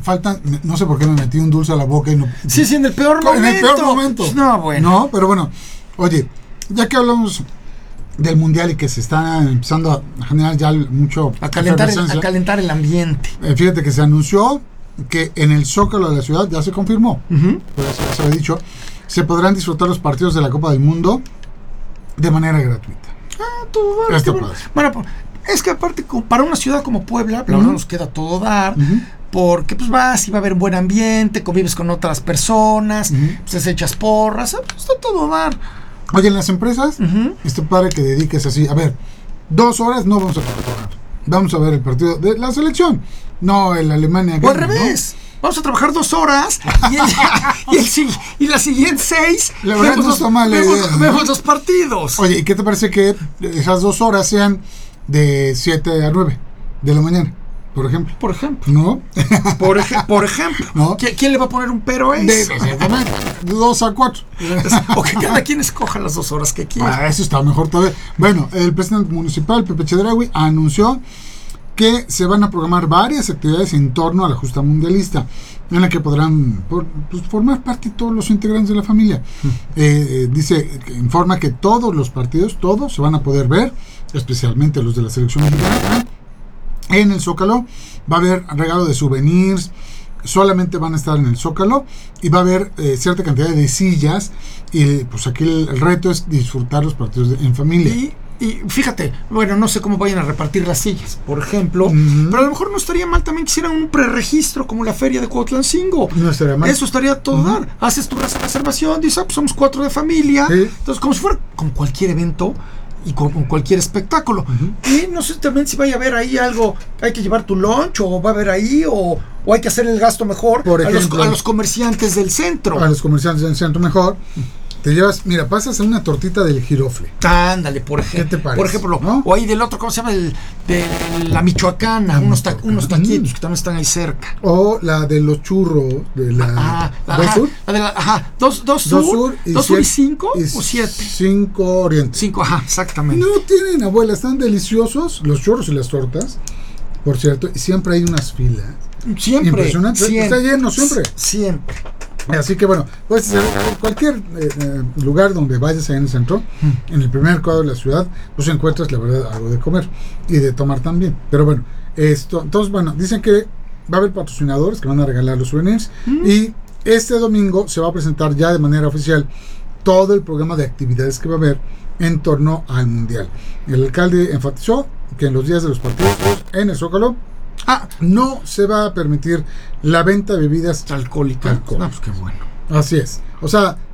faltan, no sé por qué me metí un dulce a la boca y no... Sí, en el peor momento. En el peor momento. No, bueno. No, pero bueno, oye, ya que hablamos del mundial y que se está empezando a generar ya mucho... A calentar el ambiente. Fíjate que se anunció que en el Zócalo de la ciudad ya se confirmó, pues ya se había dicho, se podrán disfrutar los partidos de la Copa del Mundo de manera gratuita. Todo dar. Bueno, es que aparte para una ciudad como Puebla, la verdad nos queda todo dar, porque pues vas y va a haber buen ambiente, convives con otras personas, pues echas porras, pues, está todo dar. Oye, en las empresas, está padre que dediques así, a ver, 2 horas no vamos a trabajar, vamos a ver el partido de la selección, no el Alemania. O al revés. ¿No? Vamos a trabajar 2 horas y las siguientes 6 la verdad no está mal vemos los partidos. Oye, ¿y qué te parece que esas 2 horas sean de 7 a 9 de la mañana, por ejemplo? ¿No? Por ejemplo. ¿No? ¿Quién le va a poner un pero a eso? Exactamente. 2 a 4. O que cada quien escoja las 2 horas que quiera. Eso está mejor todavía. Bueno, el presidente municipal, Pepe Chedraui, anunció que se van a programar varias actividades en torno a la justa mundialista, en la que podrán formar parte todos los integrantes de la familia. Informa que todos los partidos, todos se van a poder ver, especialmente los de la selección mexicana. En el Zócalo va a haber regalo de souvenirs, solamente van a estar en el Zócalo, y va a haber cierta cantidad de sillas, y pues aquí el reto es disfrutar los partidos en familia. Y fíjate, bueno, no sé cómo vayan a repartir las sillas, por ejemplo, pero a lo mejor no estaría mal también que hicieran un preregistro como la feria de Cuautlancingo. No estaría mal. Eso estaría todo dar. Haces tu reservación, dices, pues somos 4 de familia. Entonces, como si fuera con cualquier evento y con cualquier espectáculo. Y no sé también si vaya a haber ahí algo, hay que llevar tu lunch, o va a haber ahí, o hay que hacer el gasto mejor por ejemplo, a los comerciantes del centro. A los comerciantes del centro mejor. Te llevas, mira, pasas a una tortita del Girofle. Ándale, por ejemplo. ¿Qué te parece? Por ejemplo, ¿no? O ahí del otro, ¿cómo se llama? De la Michoacana, unos taquitos que también están ahí cerca. O la de los churros, de la... ¿Dos Sur? Dos Sur. Y 2 Sur y 5 o 7. 5 Oriente. 5, exactamente. No tienen, abuela, están deliciosos los churros y las tortas, por cierto, y siempre hay unas filas. Siempre. Impresionante. Está lleno siempre. Siempre. Así que bueno, puedes hacer cualquier lugar donde vayas ahí en el centro, en el primer cuadro de la ciudad, pues encuentras la verdad algo de comer y de tomar también. Pero bueno, entonces bueno, dicen que va a haber patrocinadores que van a regalar los souvenirs, y este domingo se va a presentar ya de manera oficial todo el programa de actividades que va a haber en torno al mundial. El alcalde enfatizó que en los días de los partidos en el Zócalo no se va a permitir la venta de bebidas alcohólicas. No, pues qué bueno. Así es. O sea,